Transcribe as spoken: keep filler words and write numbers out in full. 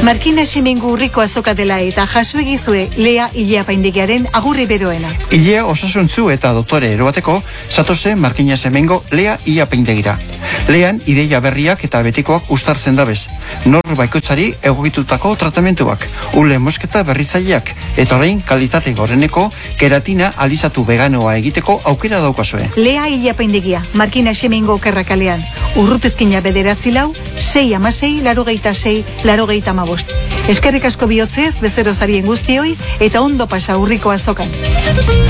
Markina Ximengu urriko azoka dela eta jaso egizue Lea Ilea Paindegiaren agurri beroena. Ilea osasuntzu eta doktore erobateko zatose Markina Ximengu Lea Ilea Paindegira. Lean ideia berriak eta betikoak ustartzen dabez. Nor baikoitzari egokitutako tratamentuak, ule mosketa berritzaileak, eta orain kalitate goreneko keratina alizatu veganoa egiteko aukera daukazue. Lea Ilea Paindegia, Markina Ximengu okerrakalean. Urrutezkina bederatzi lau, sei amasei, larogeita sei, larogeita amabost. Eskerrik asko bihotzez, bezero zarien guztioi, eta ondo pasa urriko azokan.